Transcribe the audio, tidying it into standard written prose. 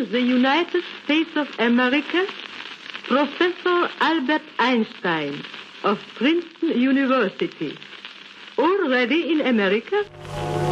the United States of America, Professor Albert Einstein of Princeton University. Already in America?